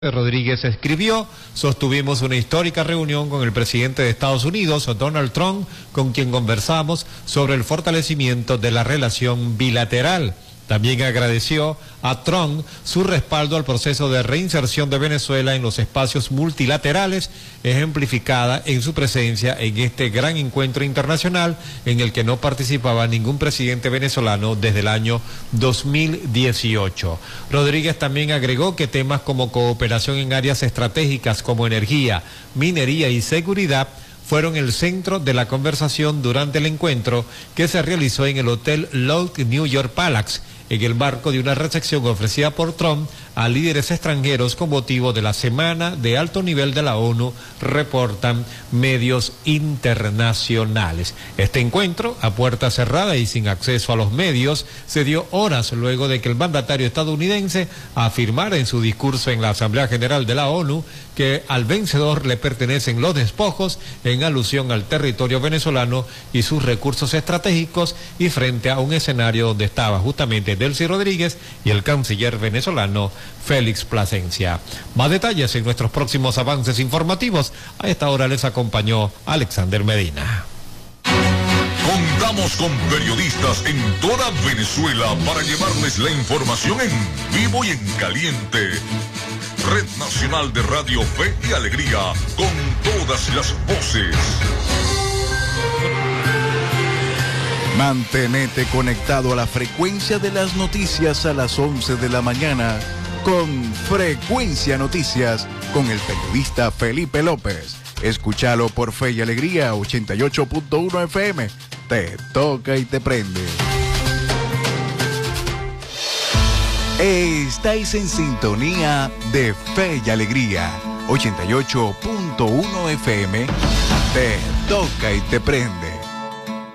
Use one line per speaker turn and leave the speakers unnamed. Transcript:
Rodríguez escribió: sostuvimos una histórica reunión con el presidente de Estados Unidos, Donald Trump, con quien conversamos sobre el fortalecimiento de la relación bilateral. También agradeció a Trump su respaldo al proceso de reinserción de Venezuela en los espacios multilaterales, ejemplificada en su presencia en este gran encuentro internacional en el que no participaba ningún presidente venezolano desde el año 2018. Rodríguez también agregó que temas como cooperación en áreas estratégicas como energía, minería y seguridad fueron el centro de la conversación durante el encuentro que se realizó en el Hotel Lotte New York Palace, en el marco de una recepción ofrecida por Trump a líderes extranjeros con motivo de la Semana de Alto Nivel de la ONU, reportan medios internacionales. Este encuentro, a puerta cerrada y sin acceso a los medios, se dio horas luego de que el mandatario estadounidense afirmara en su discurso en la Asamblea General de la ONU que al vencedor le pertenecen los despojos, en alusión al territorio venezolano y sus recursos estratégicos, y frente a un escenario donde estaba justamente Delcy Rodríguez y el canciller venezolano Félix Plasencia. Más detalles en nuestros próximos avances informativos. A esta hora les acompañó Alexander Medina.
Contamos con periodistas en toda Venezuela para llevarles la información en vivo y en caliente. Red Nacional de Radio Fe y Alegría, con todas las voces.
Mantenete conectado a la frecuencia de las noticias a las 11 de la mañana con Frecuencia Noticias con el periodista Felipe López. Escúchalo por Fe y Alegría 88.1 FM. Te toca y te prende. Estáis en sintonía de Fe y Alegría 88.1 FM. Te toca y te prende.